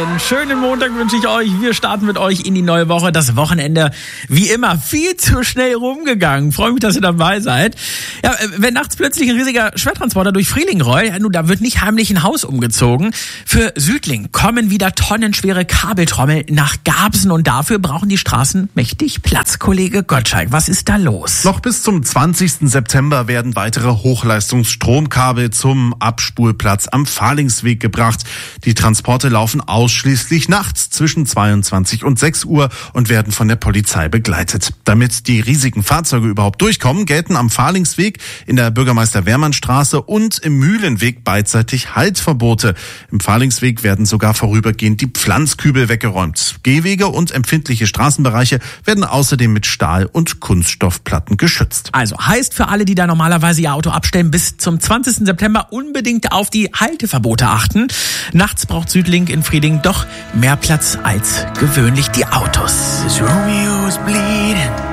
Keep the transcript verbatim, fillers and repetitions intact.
Einen schönen Montag wünsche ich euch. Wir starten mit euch in die neue Woche. Das Wochenende, wie immer, viel zu schnell rumgegangen. Freue mich, dass ihr dabei seid. Ja, wenn nachts plötzlich ein riesiger Schwertransporter durch Friedling rollt, ja, nun, da wird nicht heimlich ein Haus umgezogen. Für Südling kommen wieder tonnenschwere Kabeltrommel nach Garbsen und dafür brauchen die Straßen mächtig Platz. Kollege Gottschalk, was ist da los? Noch bis zum zwanzigsten September werden weitere Hochleistungsstromkabel zum Abspulplatz am Fahlingsweg gebracht. Die Transporte laufen ausschließlich nachts zwischen zweiundzwanzig und sechs Uhr und werden von der Polizei begleitet. Damit die riesigen Fahrzeuge überhaupt durchkommen, gelten am Fahlingsweg, in der Bürgermeister-Wehrmann-Straße und im Mühlenweg beidseitig Haltverbote. Im Fahlingsweg werden sogar vorübergehend die Pflanzkübel weggeräumt. Gehwege und empfindliche Straßenbereiche werden außerdem mit Stahl- und Kunststoffplatten geschützt. Also heißt für alle, die da normalerweise ihr Auto abstellen, bis zum zwanzigsten September unbedingt auf die Halteverbote achten. Nachts braucht Südling in Friedling doch mehr Platz als gewöhnlich die Autos. This Romeo is bleeding.